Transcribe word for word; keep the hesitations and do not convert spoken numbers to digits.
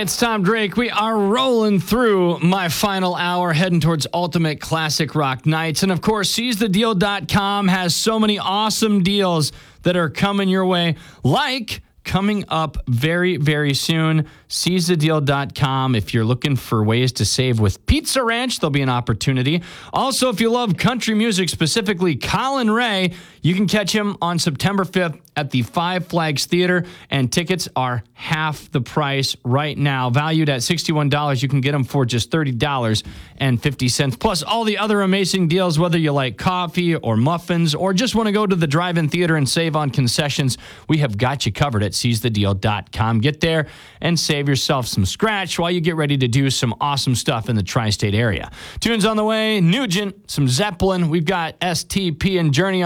it's Tom Drake. We are rolling through my final hour, heading towards Ultimate Classic Rock Nights. And of course, seize the deal dot com has so many awesome deals that are coming your way, like coming up very, very soon. seize the deal dot com. If you're looking for ways to save with Pizza Ranch, there'll be an opportunity. Also, if you love country music, specifically Colin Ray, you can catch him on September fifth at the Five Flags Theater, and tickets are half the price right now. Valued at sixty-one dollars, you can get them for just thirty dollars and fifty cents. Plus all the other amazing deals, whether you like coffee or muffins or just want to go to the drive-in theater and save on concessions, we have got you covered at seize the deal dot com. Get there and save yourself some scratch while you get ready to do some awesome stuff in the tri-state area. Tunes on the way, Nugent, some Zeppelin. We've got S T P and Journey